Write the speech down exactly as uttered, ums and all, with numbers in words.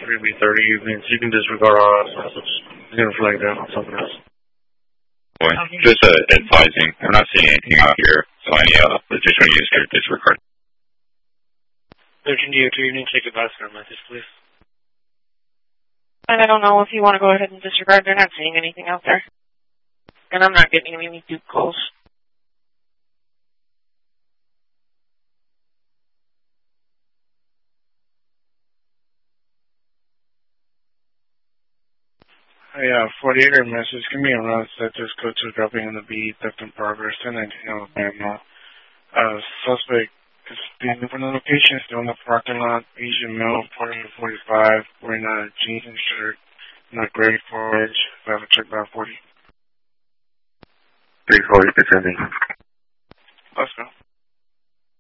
three B thirty. You can, you can disregard our message. You can flag that on something else. Boy, just uh, advising. I'm not seeing anything out here, so any uh, additional use could disregard. thirteen D O two, you need to take advice on our message, please. And I don't know if you want to go ahead and disregard. They're not seeing anything out there. And I'm not getting any dupe calls. Hey, uh, forty-eight message. Give me a run set. Just go to dropping in the B, theft in progress, ten nineteen Alabama. Uh, suspect is being from the location, still in the parking lot. Asian male, forty to forty-five, wearing a jeans and shirt, not gray forage. I have a check by forty. three forty, descending. Let's go.